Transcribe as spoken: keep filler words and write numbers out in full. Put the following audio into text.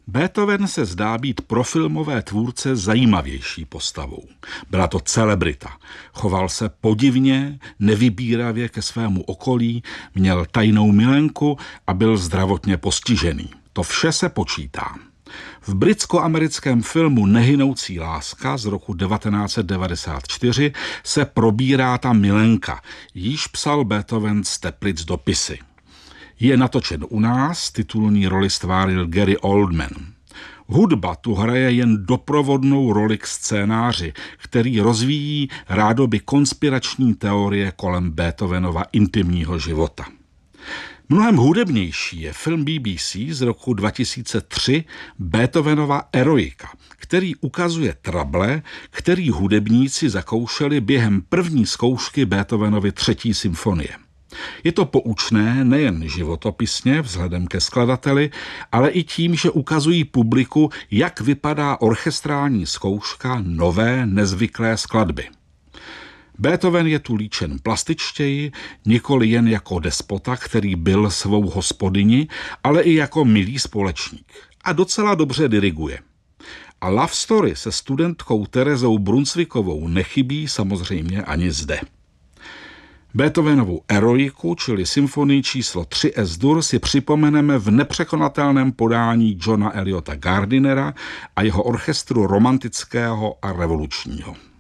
Beethoven se zdá být pro filmové tvůrce zajímavější postavou. Byla to celebrita. Choval se podivně, nevybíravě ke svému okolí, měl tajnou milenku a byl zdravotně postižený. To vše se počítá. V britsko-americkém filmu Nehynoucí láska z roku devatenáct set devadesát čtyři se probírá ta milenka, jíž psal Beethoven z Teplic dopisy. Je natočen u nás, titulní roli stvárnil Gary Oldman. Hudba tu hraje jen doprovodnou roli k scénáři, který rozvíjí rádoby konspirační teorie kolem Beethovenova intimního života. Mnohem hudebnější je film B B C z roku dva tisíce tři Beethovenova Eroika, který ukazuje trable, který hudebníci zakoušeli během první zkoušky Beethovenovy třetí symfonie. Je to poučné nejen životopisně vzhledem ke skladateli, ale i tím, že ukazují publiku, jak vypadá orchestrální zkouška nové, nezvyklé skladby. Beethoven je tu líčen plastičtěji, nikoli jen jako despota, který byl svou hospodyni, ale i jako milý společník. A docela dobře diriguje. A love story se studentkou Terezou Brunswickovou nechybí samozřejmě ani zde. Beethovenovu Eroiku, čili symfonii číslo tři Es-dur, si připomeneme v nepřekonatelném podání Johna Eliota Gardinera a jeho orchestru romantického a revolučního.